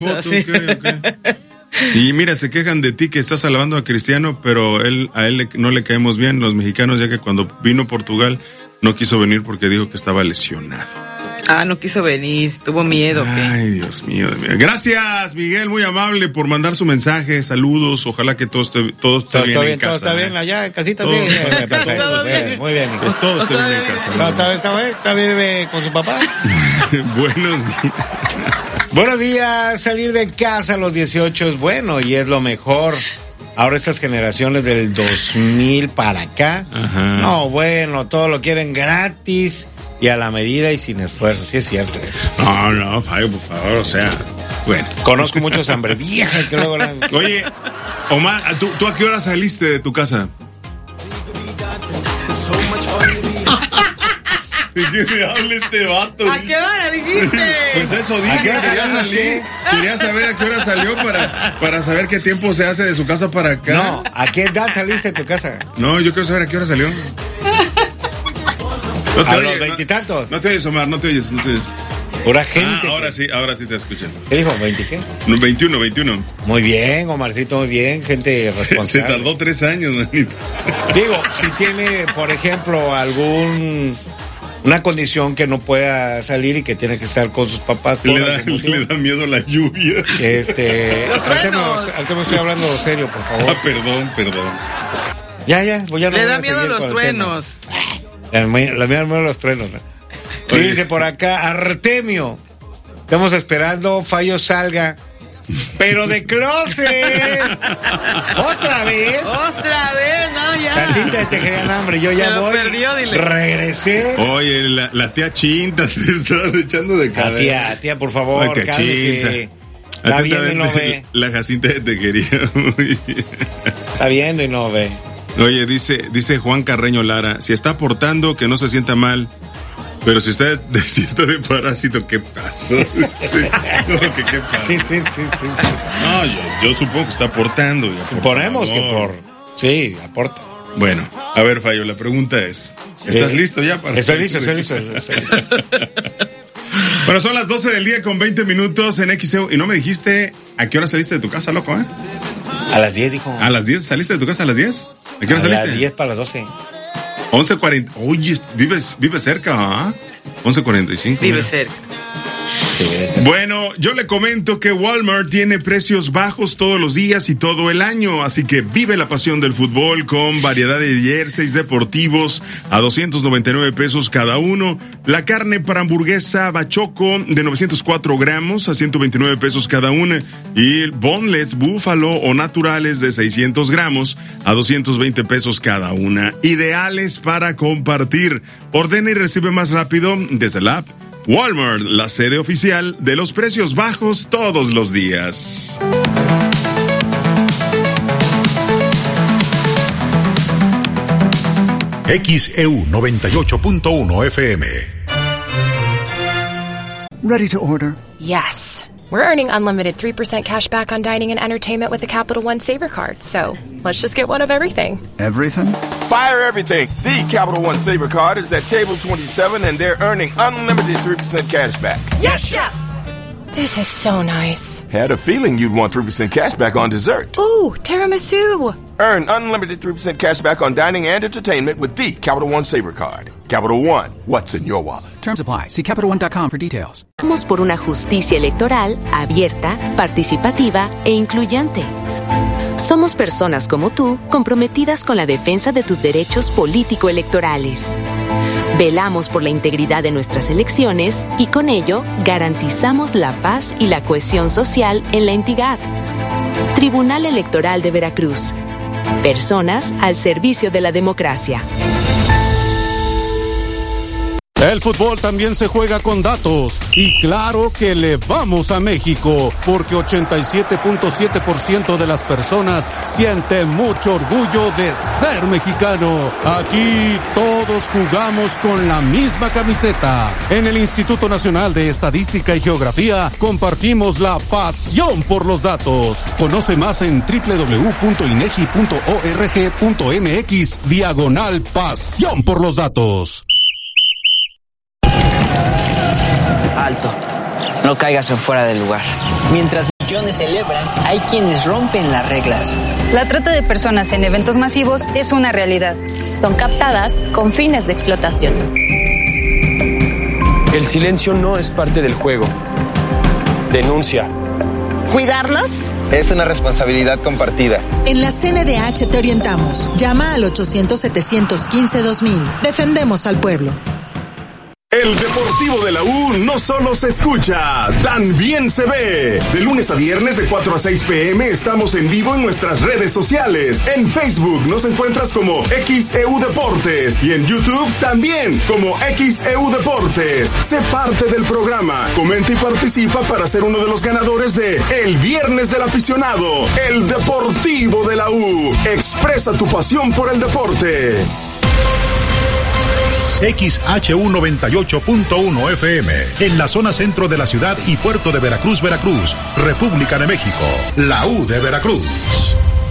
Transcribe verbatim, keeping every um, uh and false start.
Sí. Okay, okay. Y mira, se quejan de ti que estás alabando a Cristiano, pero él a él le, no le caemos bien los mexicanos, ya que cuando vino Portugal no quiso venir porque dijo que estaba lesionado. Ah, no quiso venir, tuvo miedo. Ay, ¿qué? Dios mío, Dios mío. Gracias, Miguel, muy amable por mandar su mensaje. Saludos, ojalá que todo esté, todo esté todo bien, bien en casa. Todo está bien allá, en casita, todo, sí. Todo, Perfecto, todo bien, bien. Muy bien. Pues todo esté bien en casa. ¿Está, está, está, bien, está bien con su papá? Buenos días. Buenos días, salir de casa a los dieciocho es bueno y es lo mejor. Ahora estas generaciones del dos mil para acá, ajá. No, bueno, todo lo quieren gratis y a la medida y sin esfuerzo, sí es cierto eso. No, no, Fabio, por favor, o sea, bueno. Conozco muchos hambre vieja que luego... La... Oye, Omar, ¿tú, ¿tú a qué hora saliste de tu casa? ¿De qué me habla este vato? ¿A qué hora dijiste? Pues eso dije, quería salir. Quería saber a qué hora salió para, para saber qué tiempo se hace de su casa para acá. No, ¿a qué edad saliste de tu casa? No, yo quiero saber a qué hora salió. No a los veintitantos. No, no te oyes, Omar, no te oyes, no te oyes. Pura gente. Ah, ahora que... sí, ahora sí te escuchan. ¿Qué dijo? ¿veinte qué? veintiuno, veintiuno. Muy bien, Omarcito, muy bien, gente responsable. Se, se tardó tres años, manito. Digo, si tiene, por ejemplo, algún... una condición que no pueda salir y que tiene que estar con sus papás. Le da, le da miedo la lluvia. Que este... Al tema estoy hablando serio, por favor. Ah, perdón, perdón. Ya, ya, voy a no Le da miedo los truenos. La mía da miedo los truenos. Dice por acá, Artemio, estamos esperando Fallo salga, pero de closet. ¿Otra vez? ¿Otra vez? No, ya. Casita te querían hambre, yo ya Se voy. Perdió, dile. Regresé. Oye, la, la tía Chinta te está echando de cabeza. A tía, tía, por favor, Ay, cálmese. Está viendo y no ve. La Jacinta te quería. Muy bien. Está viendo y no ve. Oye, dice, dice Juan Carreño Lara, si está aportando, que no se sienta mal. Pero si está de, si está de parásito, ¿qué pasó? No, ¿qué, ¿qué pasó? Sí, sí, sí, sí, sí. No, yo, yo supongo que está aportando. Y Suponemos que por... Sí, aporta. Bueno, a ver, Fallo, la pregunta es, ¿estás eh, listo ya? Para estoy listo, estoy listo, estoy listo. Bueno, son las doce del día con veinte minutos en X E U. Y no me dijiste a qué hora saliste de tu casa, loco, ¿eh? A las diez, dijo. ¿A las diez? ¿Saliste de tu casa a las diez? ¿A qué hora a saliste? A las diez para las doce. once cuarenta. Oye, vives, vives cerca, ¿ah? once cuarenta y cinco. Vive cerca. Sí, bueno, yo le comento que Walmart tiene precios bajos todos los días y todo el año, así que vive la pasión del fútbol con variedad de jerseys deportivos a doscientos noventa y nueve pesos cada uno, la carne para hamburguesa bachoco de novecientos cuatro gramos a ciento veintinueve pesos cada una y boneless búfalo o naturales de seiscientos gramos a doscientos veinte pesos cada una, ideales para compartir. Ordena y recibe más rápido desde la app. Walmart, la sede oficial de los precios bajos todos los días. X E U noventa y ocho punto uno F M. Ready to order? Yes. We're earning unlimited three percent cash back on dining and entertainment with the Capital One Saver Card. So let's just get one of everything. Everything? Fire everything. The Capital One Saver Card is at table twenty-seven and they're earning unlimited three percent cash back. Yes, Chef! This is so nice. Had a feeling you'd want three percent cash back on dessert. Ooh, tiramisu. Earn unlimited three percent cash back on dining and entertainment with the Capital One Saver Card. Capital One, what's in your wallet? Terms apply. See Capital One dot com for details. Vamos por una justicia electoral abierta, participativa e incluyente. Somos personas como tú, comprometidas con la defensa de tus derechos político-electorales. Velamos por la integridad de nuestras elecciones y con ello garantizamos la paz y la cohesión social en la entidad. Tribunal Electoral de Veracruz. Personas al servicio de la democracia. El fútbol también se juega con datos y claro que le vamos a México porque ochenta y siete punto siete por ciento de las personas sienten mucho orgullo de ser mexicano. Aquí todos jugamos con la misma camiseta. En el Instituto Nacional de Estadística y Geografía compartimos la pasión por los datos. Conoce más en doble u doble u doble u punto inegi punto org punto mx diagonal pasión por los datos. Alto, no caigas en fuera del lugar. Mientras instituciones celebran, hay quienes rompen las reglas. La trata de personas en eventos masivos es una realidad. Son captadas con fines de explotación. El silencio no es parte del juego. Denuncia. ¿Cuidarnos? Es una responsabilidad compartida. En la C N D H te orientamos. Llama al ochocientos, setecientos quince, dos mil. Defendemos al pueblo. El Deportivo de la U no solo se escucha, también se ve. De lunes a viernes de cuatro a seis pm estamos en vivo en nuestras redes sociales. En Facebook nos encuentras como X E U Deportes y en YouTube también como X E U Deportes. Sé parte del programa, comenta y participa para ser uno de los ganadores de El Viernes del Aficionado, el Deportivo de la U. Expresa tu pasión por el deporte. X H U noventa y ocho punto uno F M, en la zona centro de la ciudad y puerto de Veracruz, Veracruz, República de México, la U de Veracruz.